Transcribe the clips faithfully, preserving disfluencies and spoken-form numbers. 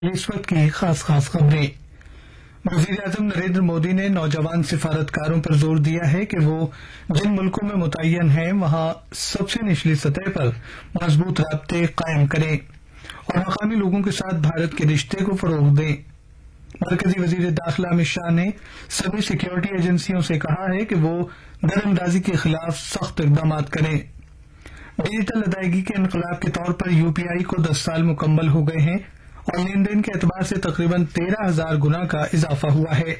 اس وقت کی خاص خاص خبریں۔ وزیر اعظم نریندر مودی نے نوجوان سفارتکاروں پر زور دیا ہے کہ وہ جن ملکوں میں متعین ہیں وہاں سب سے نچلی سطح پر مضبوط رابطے قائم کریں اور مقامی لوگوں کے ساتھ بھارت کے رشتے کو فروغ دیں۔ مرکزی وزیر داخلہ امت شاہ نے سبھی سیکیورٹی ایجنسیوں سے کہا ہے کہ وہ در اندازی کے خلاف سخت اقدامات کریں۔ ڈیجیٹل ادائیگی کے انقلاب کے طور پر یو پی آئی کو دس سال مکمل ہو گئے ہیں اور لین دین کے اعتبار سے تقریباً تیرہ ہزار گنا کا اضافہ ہوا ہے۔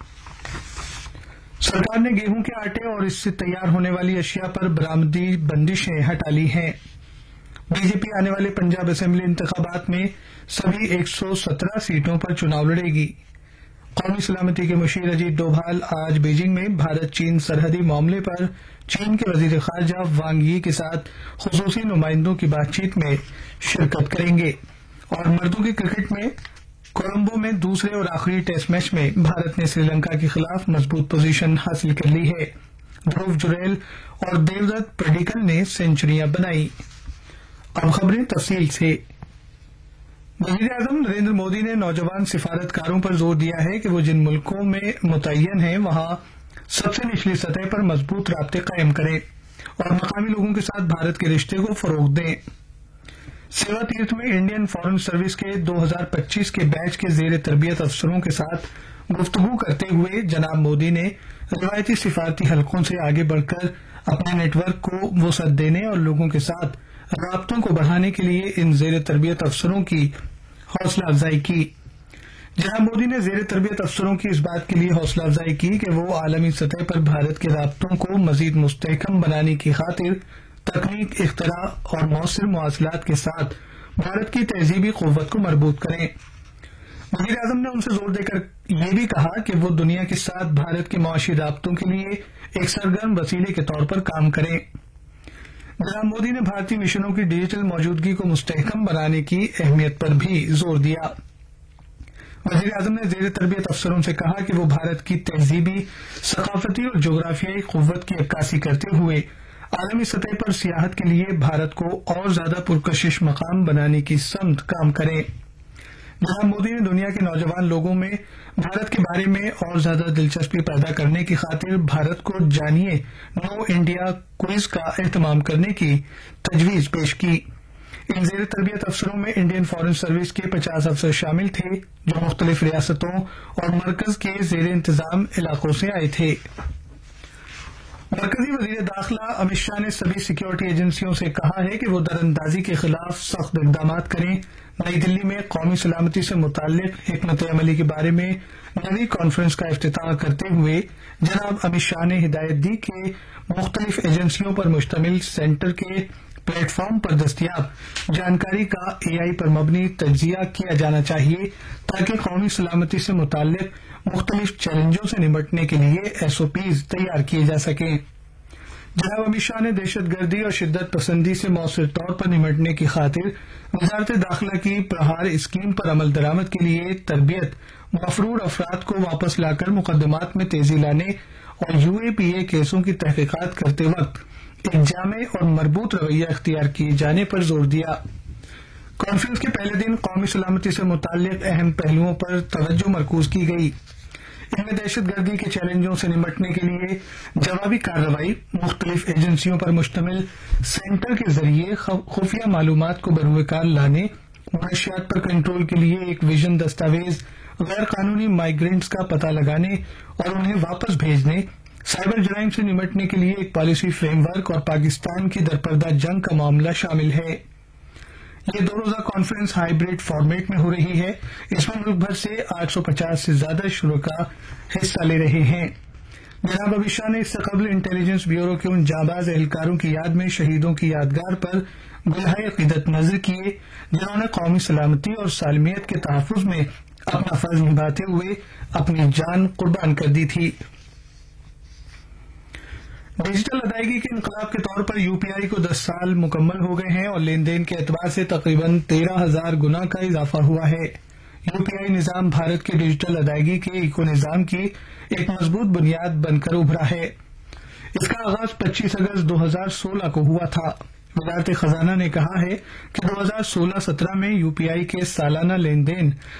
سرکار نے گیہوں کے آٹے اور اس سے تیار ہونے والی اشیاء پر برآمدی بندشیں ہٹا لی ہیں۔ بی جے پی آنے والے پنجاب اسمبلی انتخابات میں سبھی ایک سو سترہ سیٹوں پر چناؤ لڑے گی۔ قومی سلامتی کے مشیر اجیت ڈوبھال آج بیجنگ میں بھارت چین سرحدی معاملے پر چین کے وزیر خارجہ وانگ یی کے ساتھ خصوصی نمائندوں کی بات چیت میں شرکت کریں گے۔ اور مردوں کے کرکٹ میں کولمبو میں دوسرے اور آخری ٹیسٹ میچ میں بھارت نے سری لنکا کے خلاف مضبوط پوزیشن حاصل کر لی ہے۔ دھرو جریل اور دیودت پڈیکل نے سینچریاں بنائی۔ اب خبریں تفصیل سے۔ وزیر اعظم نریندر مودی نے نوجوان سفارتکاروں پر زور دیا ہے کہ وہ جن ملکوں میں متعین ہیں وہاں سب سے نچلی سطح پر مضبوط رابطے قائم کریں اور مقامی لوگوں کے ساتھ بھارت کے رشتے کو فروغ دیں۔ سیوا تیرتھ میں انڈین فارن سروس کے دو ہزار پچیس کے بیچ کے زیر تربیت افسروں کے ساتھ گفتگو کرتے ہوئے جناب مودی نے روایتی سفارتی حلقوں سے آگے بڑھ کر اپنے نیٹ ورک کو وسعت دینے اور لوگوں کے ساتھ رابطوں کو بڑھانے کے لیے ان زیر تربیت افسروں کی حوصلہ افزائی کی۔ جناب مودی نے زیر تربیت افسروں کی اس بات کے لیے حوصلہ افزائی کی کہ وہ عالمی سطح پر بھارت کے رابطوں کو مزید مستحکم بنانے کی خاطر تکنیک، اختراع اور مؤثر مواصلات کے ساتھ بھارت کی تہذیبی قوت کو مربوط کریں۔ وزیر اعظم نے ان سے زور دے کر یہ بھی کہا کہ وہ دنیا کے ساتھ بھارت کے معاشی رابطوں کے لیے ایک سرگرم وسیلے کے طور پر کام کریں۔ جناب مودی نے بھارتی مشنوں کی ڈیجیٹل موجودگی کو مستحکم بنانے کی اہمیت پر بھی زور دیا۔ وزیر اعظم نے زیر تربیت افسروں سے کہا کہ وہ بھارت کی تہذیبی، ثقافتی اور جغرافیائی قوت کی عکاسی کرتے ہوئے عالمی سطح پر سیاحت کے لیے بھارت کو اور زیادہ پرکشش مقام بنانے کی سمت کام کریں۔ جناب مودی نے دنیا کے نوجوان لوگوں میں بھارت کے بارے میں اور زیادہ دلچسپی پیدا کرنے کی خاطر بھارت کو جانیے نو انڈیا کوئز کا اہتمام کرنے کی تجویز پیش کی۔ ان زیر تربیت افسروں میں انڈین فارن سروس کے پچاس افسر شامل تھے جو مختلف ریاستوں اور مرکز کے زیر انتظام علاقوں سے آئے تھے۔ مرکزی وزیر داخلہ امت شاہ نے سبھی سیکیورٹی ایجنسیوں سے کہا ہے کہ وہ در اندازی کے خلاف سخت اقدامات کریں۔ نئی دلی میں قومی سلامتی سے متعلق حکمت عملی کے بارے میں نئی کانفرنس کا افتتاح کرتے ہوئے جناب امت شاہ نے ہدایت دی کہ مختلف ایجنسیوں پر مشتمل سینٹر کے پلیٹ فارم پر دستیاب جانکاری کا اے آئی پر مبنی تجزیہ کیا جانا چاہیے تاکہ قومی سلامتی سے متعلق مختلف چیلنجوں سے نمٹنے کے لیے ایس او پیز تیار کیے جا سکیں۔ جناب امت شاہ نے دہشت گردی اور شدت پسندی سے مؤثر طور پر نمٹنے کی خاطر وزارت داخلہ کی پرہار اسکیم پر عمل درآمد کے لیے تربیت، مفرور افراد کو واپس لا کر مقدمات میں تیزی لانے اور یو اے پی اے کیسوں کی تحقیقات کرتے وقت ایک جامع اور مربوط رویہ اختیار کیے جانے پر زور دیا۔ کانفرنس کے پہلے دن قومی سلامتی سے متعلق اہم پہلوؤں پر توجہ مرکوز کی گئی۔ ان میں دہشت گردی کے چیلنجوں سے نمٹنے کے لیے جوابی کارروائی، مختلف ایجنسیوں پر مشتمل سینٹر کے ذریعے خفیہ معلومات کو بروئے کار لانے، منشیات پر کنٹرول کے لیے ایک ویژن دستاویز، غیر قانونی مائیگرینٹس کا پتہ لگانے اور انہیں واپس بھیجنے، سائبر جرائم سے نمٹنے کے لیے ایک پالیسی فریم ورک اور پاکستان کی درپردہ جنگ کا معاملہ شامل ہے۔ یہ دو روزہ کانفرنس ہائیبریڈ فارمیٹ میں ہو رہی ہے۔ اس میں ملک بھر سے آٹھ سو پچاس سے زیادہ شرکاء حصہ لے رہے ہیں۔ جناب امت شاہ نے اس سے قبل انٹیلیجنس بیورو کے ان جانباز اہلکاروں کی یاد میں شہیدوں کی یادگار پر گلہائے عقیدت نذر کیے جنہوں نے قومی سلامتی اور سالمیت کے تحفظ میں اپنا فرض نبھاتے ہوئے اپنی جان قربان کر دی تھی۔ ڈیجیٹل ادائیگی کے انقلاب کے طور پر یو پی آئی کو دس سال مکمل ہو گئے ہیں اور لین دین کے اعتبار سے تقریباً تیرہ ہزار گنا کا اضافہ ہوا ہے۔ یو پی آئی نظام بھارت کے ڈیجیٹل ادائیگی کے ایکو نظام کی ایک مضبوط بنیاد بن کر ابھرا ہے۔ اس کا آغاز پچیس اگست دو ہزار سولہ کو ہوا تھا۔ वजारत खजाना ने कहा है कि दो हज़ार सोलह सत्रह में यूपीआई के सालाना लेन देन